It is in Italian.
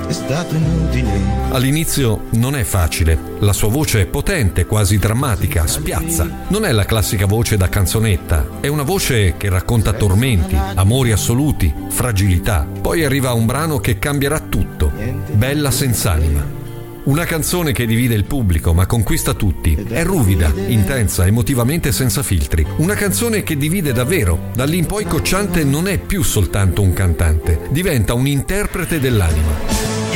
è stato inutile. All'inizio non è facile. La sua voce è potente, quasi drammatica, spiazza. Non è la classica voce da canzonetta, è una voce che racconta tormenti, amori assoluti, fragilità. Poi arriva un brano che cambierà tutto, Bella senz'anima. Una canzone che divide il pubblico ma conquista tutti. È ruvida, intensa, emotivamente senza filtri. Una canzone che divide davvero. Da lì in poi Cocciante non è più soltanto un cantante, diventa un interprete dell'anima.